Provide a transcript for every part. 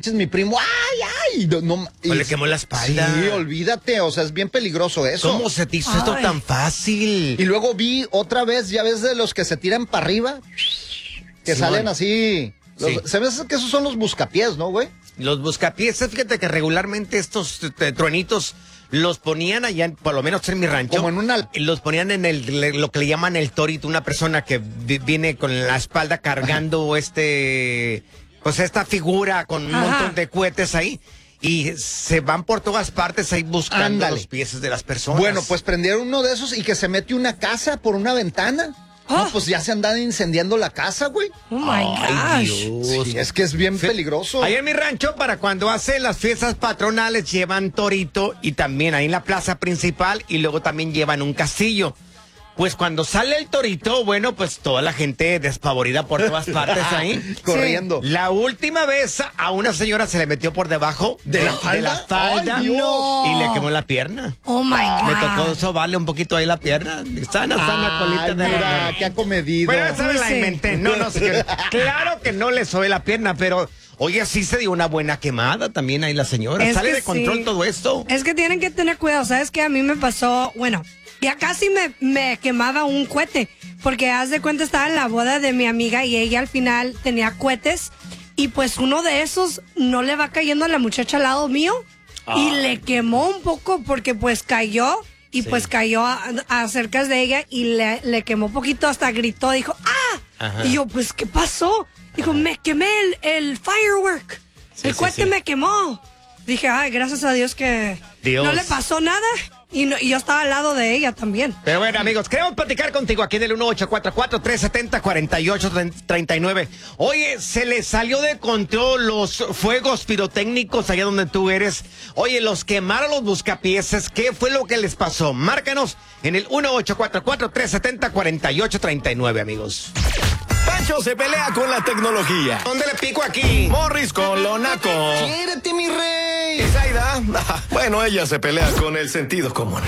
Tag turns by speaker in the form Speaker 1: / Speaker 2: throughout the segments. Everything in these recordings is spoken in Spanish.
Speaker 1: manches, mi primo, ¡ay! No,
Speaker 2: o le quemó la espalda.
Speaker 1: Sí, olvídate, o sea, es bien peligroso eso.
Speaker 2: ¿Cómo se te hizo esto tan fácil?
Speaker 1: Y luego vi otra vez, ya ves de los que se tiran para arriba, que salen así. Se me hace que esos son los buscapiés, ¿no, güey?
Speaker 2: Los buscapiés, fíjate que regularmente estos truenitos los ponían allá, por lo menos en mi rancho.
Speaker 1: Como en una...
Speaker 2: Los ponían en lo que le llaman el torito, una persona que viene con la espalda cargando pues esta figura con un montón de cohetes ahí. Y se van por todas partes ahí buscando los pies de las personas.
Speaker 1: Bueno, pues prendieron uno de esos y que se mete una casa por una ventana. No, pues ya se andan incendiando la casa, güey.
Speaker 3: Oh my gosh.
Speaker 1: Dios. Sí, es que es bien peligroso.
Speaker 2: Ahí en mi rancho, para cuando hacen las fiestas patronales, llevan torito y también ahí en la plaza principal y luego también llevan un castillo. Pues cuando sale el torito, bueno, pues toda la gente despavorida por todas partes ahí.
Speaker 1: Corriendo.
Speaker 2: Sí. La última vez a una señora se le metió por debajo
Speaker 1: de la falda.
Speaker 2: Ay, y le quemó la pierna.
Speaker 3: Oh my God.
Speaker 2: Me tocó sobarle un poquito ahí la pierna. Sana colita de
Speaker 1: mira, qué acomedido.
Speaker 2: Bueno, esa me la inventé. No, claro que no le sobé la pierna, pero oye, sí se dio una buena quemada también ahí la señora. Sale de control todo esto.
Speaker 3: Es que tienen que tener cuidado. ¿Sabes qué? A mí me pasó, bueno, ya casi me quemaba un cohete, porque haz de cuenta estaba en la boda de mi amiga y ella al final tenía cohetes y pues uno de esos no le va cayendo a la muchacha al lado mío y le quemó un poco porque pues cayó y pues cayó a cerca de ella y le quemó poquito, hasta gritó, dijo ¡ah! Y yo, pues, ¿qué pasó? Dijo, me quemé el firework, el cohete me quemó. Dije, ay, gracias a Dios que no le pasó nada. Y yo estaba al lado de ella también.
Speaker 2: Pero bueno, amigos, queremos platicar contigo aquí del 1844-370-4839. Oye, se le salió de control los fuegos pirotécnicos allá donde tú eres. Oye, los quemaron los buscapiés. ¿Qué fue lo que les pasó? Márcanos en el 1844-370-4839, amigos.
Speaker 4: Pancho se pelea con la tecnología.
Speaker 2: ¿Dónde le pico aquí?
Speaker 4: Morris con lo naco.
Speaker 1: ¡Quiérete, mi rey!
Speaker 4: ¿Y Zaida? Bueno, ella se pelea con el sentido común.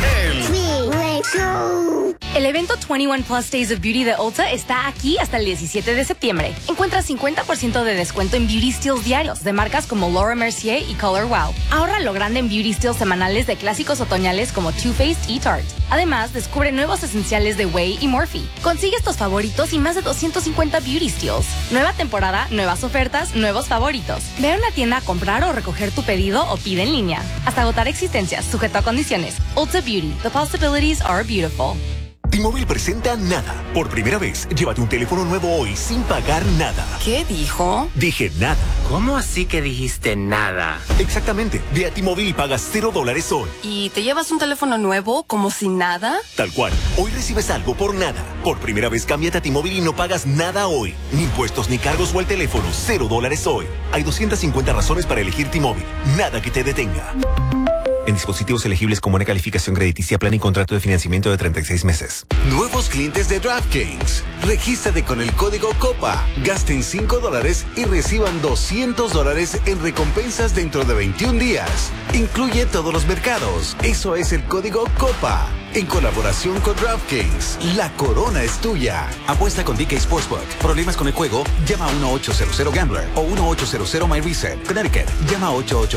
Speaker 5: El evento 21 Plus Days of Beauty de Ulta está aquí hasta el 17 de septiembre. Encuentra 50% de descuento en Beauty Steals diarios de marcas como Laura Mercier y Color Wow. Ahorra lo grande en Beauty Steals semanales de clásicos otoñales como Too Faced y Tarte. Además, descubre nuevos esenciales de Way y Morphe. Consigue estos favoritos y más de 250 Beauty Steals. Nueva temporada, nuevas ofertas, nuevos favoritos. Ve a una tienda a comprar o recoger tu pedido o pide en línea. Hasta agotar existencias, sujeto a condiciones. Ulta Beauty. The possibilities are beautiful.
Speaker 6: T-Mobile presenta Nada. Por primera vez, llévate un teléfono nuevo hoy sin pagar nada.
Speaker 7: ¿Qué dijo?
Speaker 6: Dije nada.
Speaker 8: ¿Cómo así que dijiste nada?
Speaker 6: Exactamente. Ve a T-Mobile y pagas $0 hoy.
Speaker 7: ¿Y te llevas un teléfono nuevo como sin nada?
Speaker 6: Tal cual. Hoy recibes algo por nada. Por primera vez, cámbiate a T-Mobile y no pagas nada hoy. Ni impuestos, ni cargos o el teléfono. $0 hoy. Hay 250 razones para elegir T-Mobile. Nada que te detenga. En dispositivos elegibles con buena calificación crediticia, plan y contrato de financiamiento de 36 meses.
Speaker 9: Nuevos clientes de DraftKings. Regístrate con el código COPA. Gasten $5 y reciban $200 en recompensas dentro de 21 días. Incluye todos los mercados. Eso es el código COPA. En colaboración con DraftKings. La corona es tuya.
Speaker 10: Apuesta con DK Sportsbook. ¿Problemas con el juego? Llama a 1-800-GAMBLER o 1-800-MyReset. Connecticut. Llama a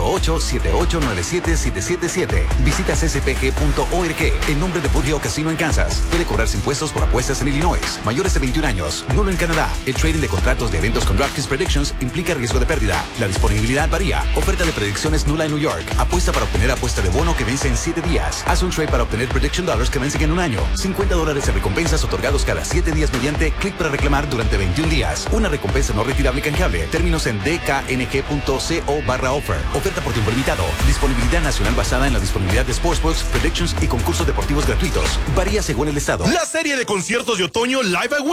Speaker 10: 888-7897-777. Visita cspg.org. En nombre de Burgeo Casino en Kansas. Puede cobrarse impuestos por apuestas en Illinois. Mayores de 21 años. Nulo en Canadá. El trading de contratos de eventos con DraftKings Predictions implica riesgo de pérdida. La disponibilidad varía. Oferta de predicciones nula en New York. Apuesta para obtener apuesta de bono que vence en 7 días. Haz un trade para obtener prediction dollars que vencen en un año. $50 en recompensas otorgados cada 7 días mediante clic para reclamar durante 21 días. Una recompensa no retirable canjeable. Términos en dkng.co/offer. Oferta por tiempo limitado. Disponibilidad nacional basada en la disponibilidad de sportsbooks, predictions y concursos deportivos gratuitos. Varía según el estado.
Speaker 4: La serie de conciertos de otoño Live at